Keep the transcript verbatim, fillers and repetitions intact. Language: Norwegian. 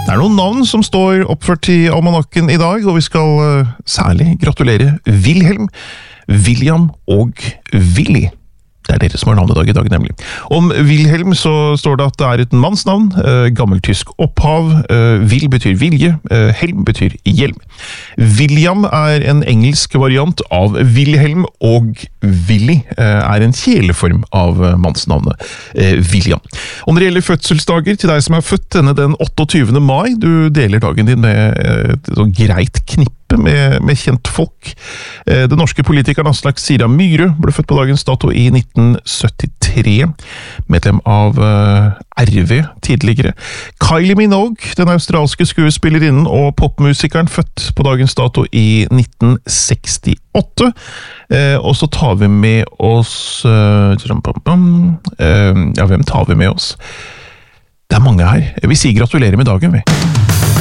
Det er noen navn som står oppført i almanakken i dag, og vi skal uh, særlig gratulere Wilhelm, William og Willy. Det er dere som har navnedag i dag, nemlig. Om Wilhelm så står det at det er et mannsnavn, eh, gammeltysk opphav, eh, Will betyr vilje, eh, Helm betyr hjelm. William er en engelsk variant av Wilhelm, og Willy eh, er en kjeleform av mannsnavnet eh, William. Og når det gjelder fødselsdager til deg som er født denne den otteogtyvende mai, du deler dagen din med eh, et så greit knippe med, med kjent folk. Eh, den norske politikeren Aslak Sira Myhre ble født på dagens dato i nitten syttitre, medlem av uh, R V tidligere. Kylie Minogue, den australske skuespillerinnen og popmusikeren, født på dagens dato i nitten sekstiåtte. Eh, og så tar vi med oss uh, uh, ja, hvem tar vi med oss? Det er mange her. Vi sier gratulerer med dagen, vi.